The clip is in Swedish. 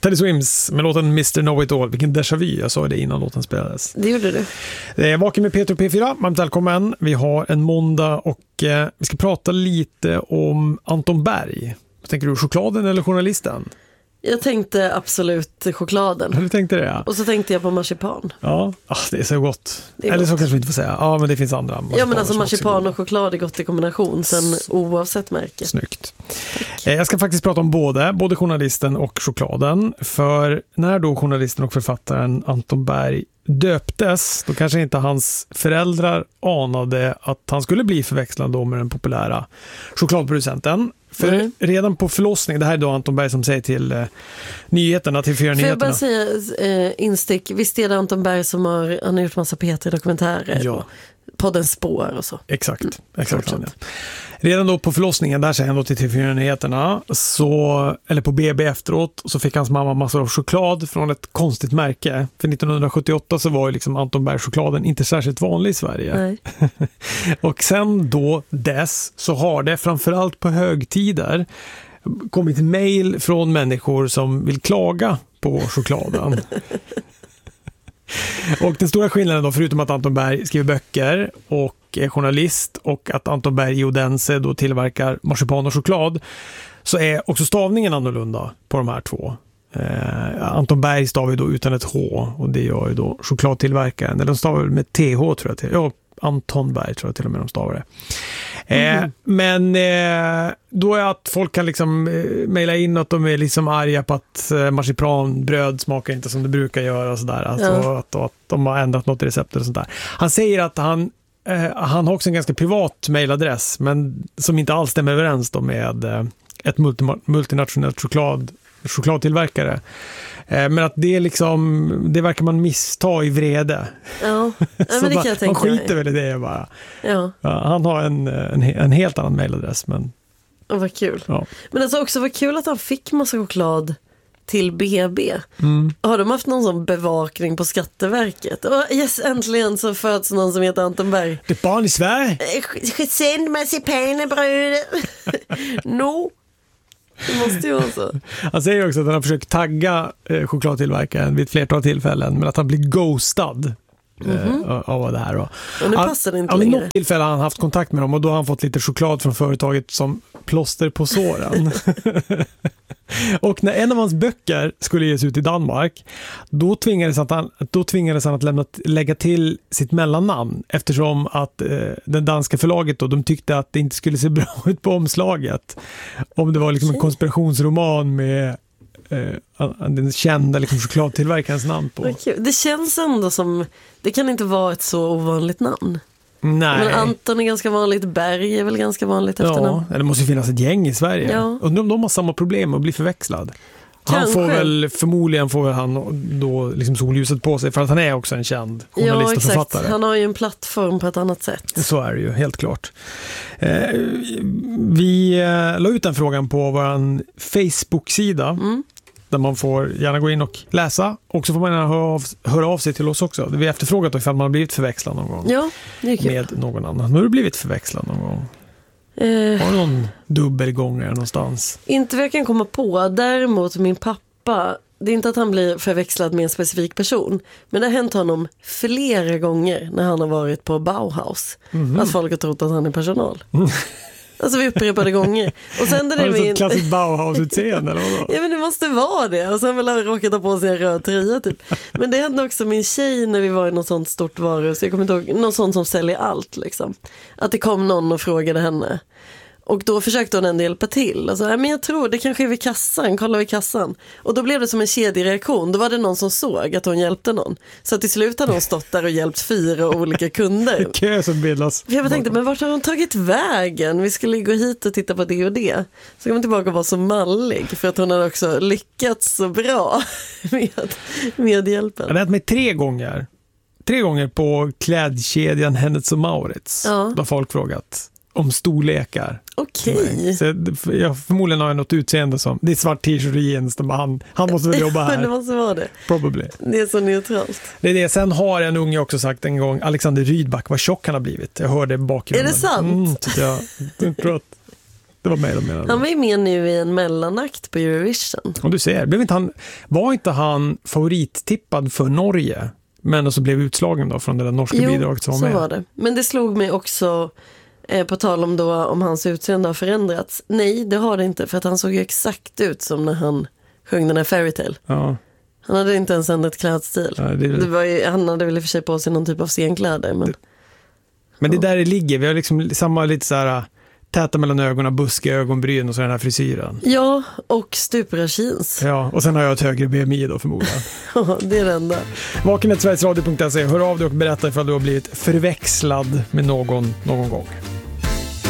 Teddy Swims med låten Mr. Know It All. Vilken déjà vu, jag sa det innan låten spelades. Det gjorde du. Det är Vaken med Peter och P4, varmt välkommen. Vi har en måndag och vi ska prata lite om Anton Berg. Tänker du chokladen eller journalisten? Jag tänkte absolut chokladen. Du tänkte det, ja. Och så tänkte jag på marsipan. Ja, det är så gott. Det är eller gott. så kanske vi inte får säga. Ja, men det finns andra. Ja, men alltså marsipan och choklad är gott i kombination, sen oavsett märke. Snyggt. Jag ska faktiskt prata om både journalisten och chokladen. För när då journalisten och författaren Anton Berg döptes, då kanske inte hans föräldrar anade att han skulle bli förväxlad då med den populära chokladproducenten. För redan på förlossningen, det här är då Anton Berg som säger till nyheterna, till 4 nyheterna. Får jag bara säga instick, visst är det Anton Berg som han har gjort massa P3-dokumentärer? Ja. Podden Spår och så. Exakt. Redan då på förlossningen, där säger han då till TV4-nyheterna, eller på BB efteråt, så fick hans mamma massor av choklad från ett konstigt märke. För 1978 så var ju liksom Anton Berg-chokladen inte särskilt vanlig i Sverige. Nej. Och sen då dess så har det framförallt på högtider kommit mejl från människor som vill klaga på chokladen. Och den stora skillnaden då, förutom att Anton Berg skriver böcker och är journalist och att Anton Berg i Odense då tillverkar marsipan och choklad, så är också stavningen annorlunda på de här två. Anton Berg stavar ju då utan ett H, och det gör ju då chokladtillverkaren. Eller de stavar med TH tror jag till. Ja, Anton Berg tror jag till och med de stavar det. Men då är att folk kan liksom mejla in att de är liksom arga på att marsipanbröd smakar inte som det brukar göra och sådär. Alltså att de har ändrat något i receptet och sånt där. Han säger att han har också en ganska privat mejladress, men som inte alls stämmer överens då med ett multinationellt chokladtillverkare. Men att det liksom, det verkar man missta i vrede. Ja, men det kan jag tänka man skiter väl i det bara. Ja, han har en helt annan mailadress. Men vad kul. Ja. Men alltså också vad kul att han fick massa choklad till BB. Har de haft någon sån bevakning på Skatteverket? Yes, äntligen så föds någon som heter Anton Berg. Det är barn i Sverige. Sänd marsipanbröd. No. Det måste ju vara så. Han säger också att han har försökt tagga chokladtillverkaren vid ett flertal tillfällen, men att han blir ghostad av det här. Och nu passar det inte vid längre. något tillfälle har han haft kontakt med dem, och då har han fått lite choklad från företaget som plåster på såren. Och när en av hans böcker skulle ges ut i Danmark, då tvingades han att lägga till sitt mellannamn, eftersom att den danska förlaget då, de tyckte att det inte skulle se bra ut på omslaget om det var liksom en konspirationsroman med den kända liksom chokladtillverkarens namn på. Det känns ändå som, det kan inte vara ett så ovanligt namn. Nej. Men Anton är ganska vanligt, Berg är väl ganska vanligt efternamn. Ja, det måste ju finnas ett gäng i Sverige. Ja. Undrar om de har samma problem att bli förväxlad. Kanske. Förmodligen får han då liksom solljuset på sig, för att han är också en känd journalist och författare. Han har ju en plattform på ett annat sätt. Så är det ju, helt klart. Vi la ut den frågan på vår Facebook-sida. Där man får gärna gå in och läsa. Och så får man gärna höra av sig till oss också. Vi har efterfrågat ifall man har blivit förväxlad någon gång. Ja, det är kul. Med någon annan. Har du blivit förväxlad någon gång? Har du någon dubbelgångare någonstans? Inte vad jag kan komma på. Däremot min pappa, det är inte att han blir förväxlad med en specifik person. Men det har hänt honom flera gånger när han har varit på Bauhaus. Att folk har trott att han är personal. Alltså vi upprepade gånger. Och sen det är ett klassiskt Bauhaus-utseende eller vad? Ja, men det måste vara det. Och sen vill han råkat ha på sig en röd tröja typ. Men det hände också min tjej när vi var i något sånt stort varuhus. Jag kommer inte ihåg, något sånt som säljer allt liksom. Att det kom någon och frågade henne. Och då försökte hon ändå hjälpa till. Alltså, men jag tror det kanske är vid kassan. Kolla vid kassan. Och då blev det som en kedjereaktion. Då var det någon som såg att hon hjälpte någon. Så till slut hade hon stått där och hjälpt 4 olika kunder. Kö som bildas. För jag tänkte, men vart har hon tagit vägen? Vi skulle gå hit och titta på det och det. Så kom hon tillbaka och var så mallig. För att hon hade också lyckats så bra med hjälpen. Det har hänt mig 3 gånger. 3 gånger på klädkedjan Hennes & Mauritz. Ja. Då folk frågat om storlekar. Okej. Så jag förmodligen har jag något utseende som, det är svart t-shirt och jeans, han måste väl jobba här. Det måste vara det. Probably. Det är så neutralt. Det är det. Sen har en unge också sagt en gång, Alexander Rydback, vad tjock han har blivit. Jag hörde bakgrunden. Är det sant? Jag tror att Det var med dem. Han var ju med nu i en mellanakt på Eurovision. Och du ser, var inte han favorittippad för Norge? Men så blev utslagen då från det där norska bidraget som var med. Jo, så var det. Men det slog mig också på tal om då om hans utseende har förändrats. Nej, det har det inte. För att han såg ju exakt ut som när han sjöng den här Fairytale. Ja. Han hade inte ens ändrat klädstil. Ja, han hade väl i och för sig på sig någon typ av scenkläder. Men det där det ligger. Vi har liksom samma lite så här täta mellan ögonen, buskiga ögonbryn och så den här frisyren. Ja, och stupra jeans. Ja, och sen har jag ett högre BMI då förmodligen. Ja, det är det enda. Vaken@sverigesradio.se. Hör av dig och berätta ifall du har blivit förväxlad med någon gång.